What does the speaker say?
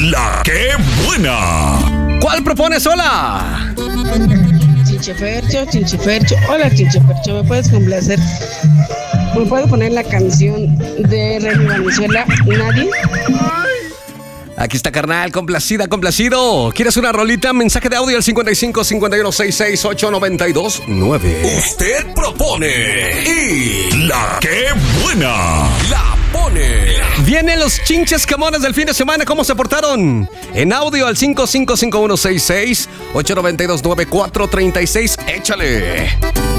La que buena. ¿Cuál propones, Hola? Chinchefercho, Chinchefercho. Hola, Chinchefercho, ¿me puedes complacer? ¿Me puedo poner la canción de Remy Valenzuela, Nadie? Aquí está, carnal, complacida, complacido. ¿Quieres una rolita? Mensaje de audio al 55 51 66 892 9. Usted propone y la que buena la pone. Vienen los chinches camones del fin de semana. ¿Cómo se portaron? En audio al 55 51 66 892 9436. Échale.